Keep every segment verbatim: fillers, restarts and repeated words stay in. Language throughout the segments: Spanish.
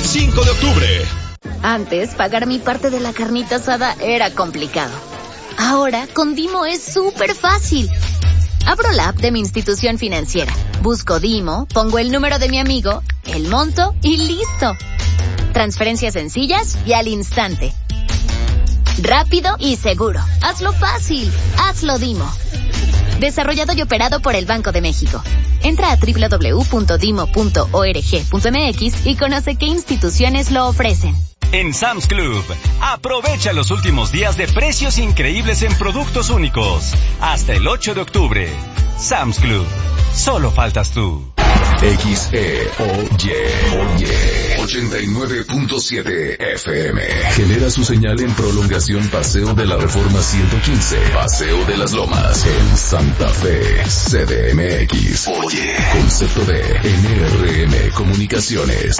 cinco de octubre. Antes, pagar mi parte de la carnita asada era complicado. Ahora, con Dimo es súper fácil. Abro la app de mi institución financiera, busco Dimo, pongo el número de mi amigo, el monto y listo. Transferencias sencillas y al instante. Rápido y seguro. Hazlo fácil. Hazlo Dimo. Desarrollado y operado por el Banco de México. Entra a doble u doble u doble u punto dimo punto org punto eme equis y conoce qué instituciones lo ofrecen. En Sam's Club, aprovecha los últimos días de precios increíbles en productos únicos. Hasta el ocho de octubre. Sam's Club. Solo faltas tú. X E O Y, Oye, ochenta y nueve punto siete F M. Genera su señal en prolongación Paseo de la Reforma ciento quince, Paseo de las Lomas, en Santa Fe, C D M X. Oye, concepto de N R M Comunicaciones.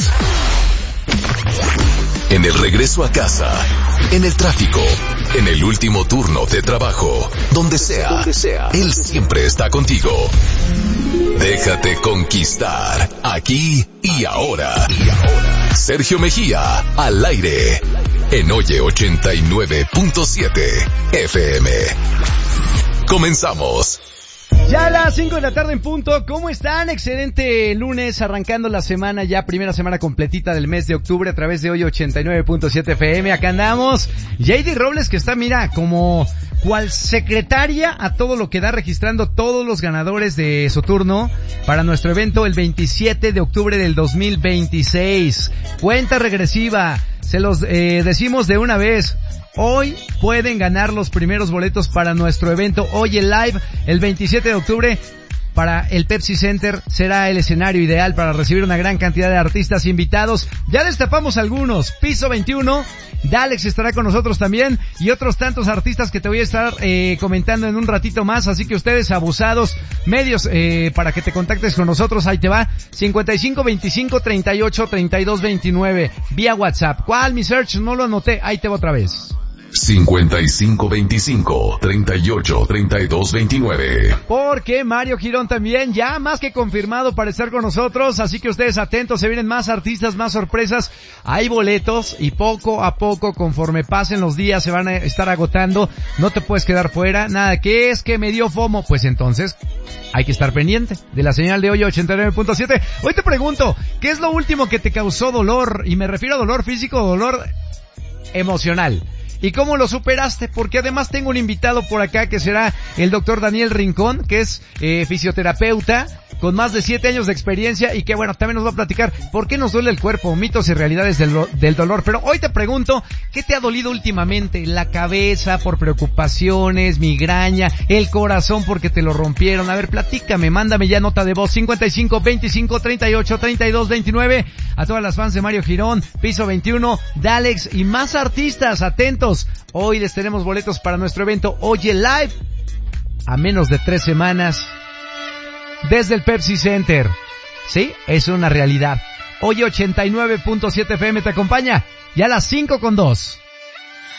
En el regreso a casa, en el tráfico, en el último turno de trabajo, donde sea, donde sea, él siempre está contigo. Déjate conquistar, aquí y ahora. Y ahora. Sergio Mejía, al aire, en Oye ochenta y nueve punto siete F M. Comenzamos. Ya a las cinco de la tarde en punto, ¿cómo están? Excelente lunes, arrancando la semana, ya primera semana completita del mes de octubre a través de Hoy ochenta y nueve punto siete F M. Acá andamos. J D Robles, que está, mira, como cual secretaria a todo lo que da, registrando todos los ganadores de su turno para nuestro evento el veintisiete de octubre del dos mil veintiséis. Cuenta regresiva, se los eh, decimos de una vez. Hoy pueden ganar los primeros boletos para nuestro evento Oye Live el veintisiete de octubre para el Pepsi Center. Será el escenario ideal para recibir una gran cantidad de artistas invitados. Ya destapamos algunos. Piso veintiuno, Dalex estará con nosotros también y otros tantos artistas que te voy a estar eh, comentando en un ratito más. Así que ustedes abusados, medios eh, para que te contactes con nosotros. Ahí te va, cincuenta y cinco veinticinco treinta y ocho treinta y dos veintinueve vía WhatsApp. ¿Cuál, mi search? No lo anoté. Ahí te va otra vez. cincuenta y cinco veinticinco treinta y ocho treinta y dos veintinueve. Porque Mario Girón también ya más que confirmado para estar con nosotros, así que ustedes atentos, se vienen más artistas, más sorpresas, hay boletos y poco a poco, conforme pasen los días, se van a estar agotando, no te puedes quedar fuera, nada, ¿qué es que me dio FOMO? Pues entonces hay que estar pendiente de la señal de Hoy ochenta y nueve punto siete. Hoy te pregunto, ¿qué es lo último que te causó dolor? Y me refiero a dolor físico o dolor emocional. ¿Y cómo lo superaste? Porque además tengo un invitado por acá que será el doctor Daniel Rincón, que es eh, fisioterapeuta con más de siete años de experiencia y que, bueno, también nos va a platicar por qué nos duele el cuerpo, mitos y realidades del, del dolor. Pero hoy te pregunto, ¿qué te ha dolido últimamente? La cabeza por preocupaciones, migraña, el corazón porque te lo rompieron. A ver, platícame, mándame ya nota de voz, cincuenta y cinco veinticinco treinta y ocho treinta y dos veintinueve. A todas las fans de Mario Girón, Piso veintiuno, Dalex y más artistas, atentos. Hoy les tenemos boletos para nuestro evento Oye Live a menos de tres semanas desde el Pepsi Center. Sí, es una realidad. Oye ochenta y nueve punto siete F M te acompaña ya a las cinco con dos.